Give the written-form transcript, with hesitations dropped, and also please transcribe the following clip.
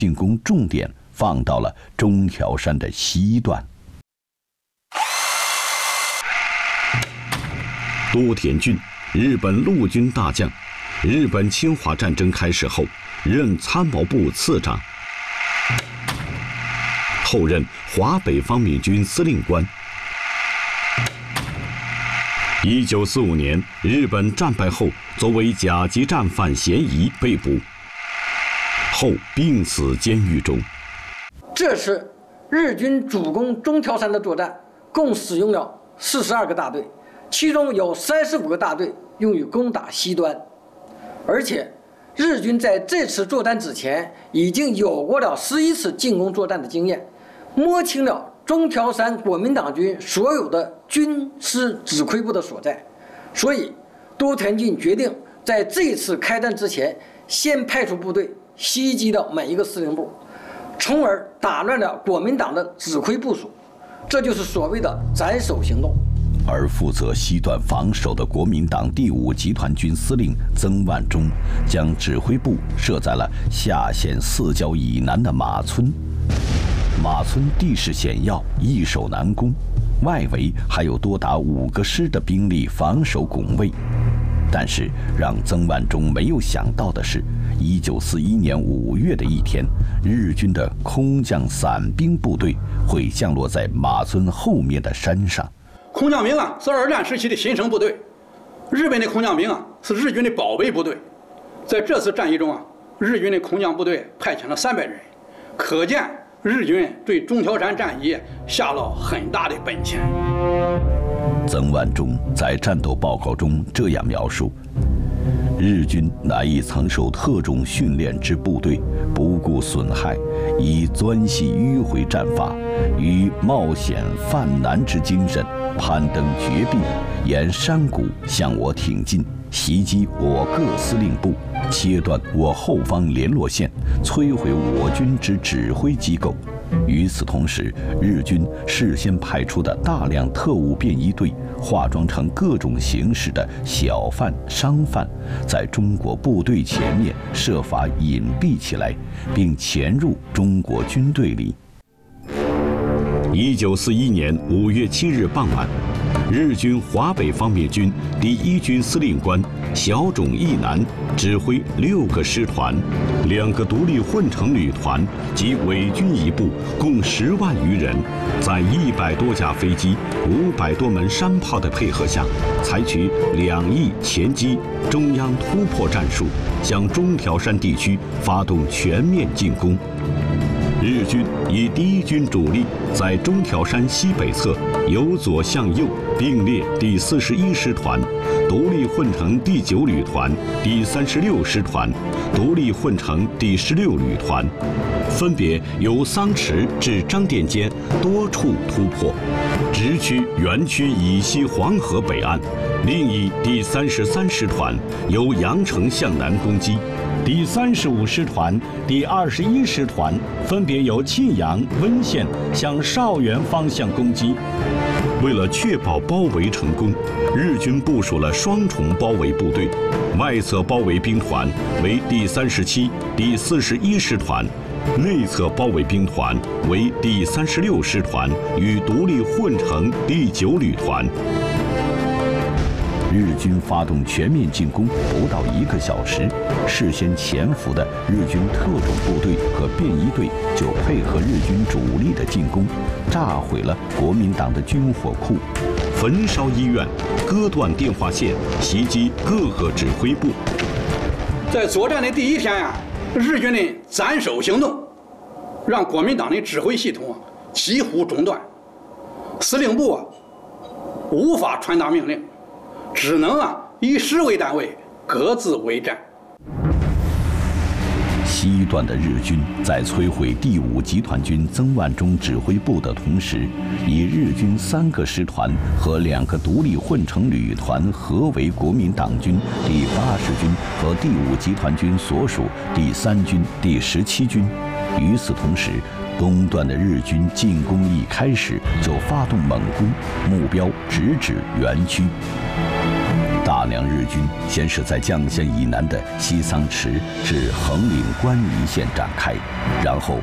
进攻重点放到了中条山的西段。多田骏，日本陆军大将，日本侵华战争开始后，任参谋部次长，后任华北方面军司令官。1945年，日本战败后，作为甲级战犯嫌疑被捕，后病死监狱中。 这次日军主攻中条山的作战，共使用了42个大队，其中有35个大队用于攻打西端，而且日军在这次作战之前已经有过了11次进攻作战的经验，摸清了中条山国民党军所有的军师指挥部的所在，所以多田骏决定在这一次开战之前，先派出部队袭击了每一个司令部，从而打乱了国民党的指挥部署，这就是所谓的斩首行动。 而负责西段防守的国民党第5集团军司令曾万钟，将指挥部设在了下县4郊以南的马村。马村地势险要，易守难攻，外围还有多达5个师的兵力防守拱卫。但是让曾万钟没有想到的是，1941年5月的一天，日军的空降伞兵部队会降落在马村后面的山上。 空降兵啊，是2战时期的新生部队，日本的空降兵啊，是日军的保卫部队。在这次战役中啊，日军的空降部队派遣了300人，可见日军对中条山战役下了很大的本钱。 曾万钟在战斗报告中这样描述：日军乃一曾受特种训练之部队，不顾损害，以钻隙迂回战法，与冒险犯难之精神，攀登绝壁，沿山谷向我挺进，袭击我各司令部，切断我后方联络线，摧毁我军之指挥机构。与此同时，日军事先派出的大量特务便衣队，化妆成各种形式的小贩、商贩，在中国部队前面设法隐蔽起来，并潜入中国军队里。1941年5月7日傍晚，日军华北方面军第1军司令官小冢义男指挥6个师团、2个独立混成旅团及伪军一部，共10万余人，在100多架飞机、500多门山炮的配合下，采取2翼前击、中央突破战术，向中条山地区发动全面进攻。日军以第1军主力在中条山西北侧由左向右并列第41师团、独立混成第9旅团、第36师团、独立混成第16旅团，分别由桑池至张店间多处突破，直趋原区以西黄河北岸；另以第33师团由阳城向南攻击。第35师团、第21师团分别由沁阳、温县向邵源方向攻击。为了确保包围成功，日军部署了双重包围部队，外侧包围兵团为第37、第41师团，内侧包围兵团为第36师团与独立混成第9旅团。日军发动全面进攻不到1个小时，事先潜伏的日军特种部队和便衣队就配合日军主力的进攻，炸毁了国民党的军火库，焚烧医院，割断电话线，袭击各个指挥部。 在作战的第1天呀，日军的斩首行动让国民党的指挥系统几乎中断，司令部无法传达命令，只能以师为单位，各自为战。 西段的日军在摧毁第5集团军曾万钟指挥部的同时，以日军3个师团和2个独立混成旅团合围国民党军第80军和第5集团军所属第3军、第17军。与此同时，东段的日军进攻一开始就发动猛攻，目标直指原区。 大量日军先是在绛县以南的西桑池至横岭关宜县展开，然后